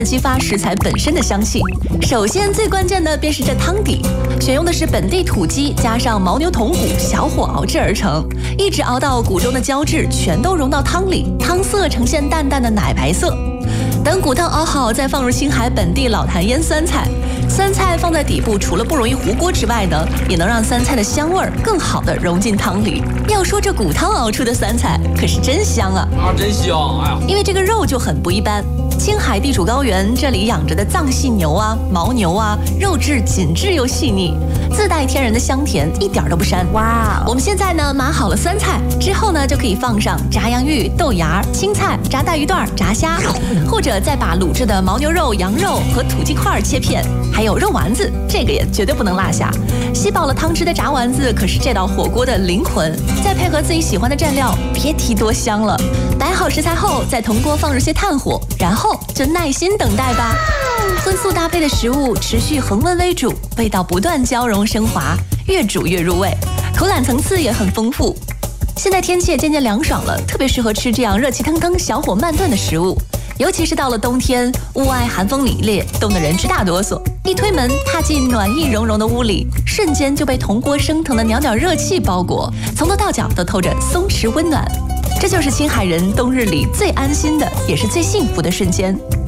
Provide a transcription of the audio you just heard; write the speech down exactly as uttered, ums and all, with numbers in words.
激发食材本身的香气。首先最关键的便是这汤底，选用的是本地土鸡加上牦牛筒骨，小火熬制而成，一直熬到骨中的胶质全都融到汤里，汤色呈现淡淡的奶白色。等骨汤熬好，再放入青海本地老坛腌酸菜。酸菜放在底部，除了不容易糊锅之外呢，也能让酸菜的香味儿更好的融进汤里。要说这骨汤熬出的酸菜可是真香啊！ 啊，真香！哎呀， 因为这个肉就很不一般。青海地处高原，这里养着的藏系牛啊、牦牛啊，肉质紧致又细腻，自带天然的香甜，一点都不膻。哇！我们现在呢码好了酸菜之后呢，就可以放上炸洋芋、豆芽、青菜、炸带鱼段、炸虾，或者再把卤制的牦牛肉、羊肉和土鸡块切片，还有肉丸子，这个也绝对不能落下。吸饱了汤汁的炸丸子可是这道火锅的灵魂，再配合自己喜欢的蘸料，别提多香了。摆好食材后，在铜锅放入些炭火，然后就耐心等待吧。荤素搭配的食物持续恒温为主，味道不断交融升华，越煮越入味，口感层次也很丰富。现在天气也渐渐凉爽了，特别适合吃这样热气腾腾、小火慢炖的食物。尤其是到了冬天，屋外寒风凛冽，冻得人直打哆嗦。一推门，踏进暖意融融的屋里，瞬间就被铜锅升腾的袅袅热气包裹，从头到脚都透着松弛温暖。这就是青海人冬日里最安心的，也是最幸福的瞬间。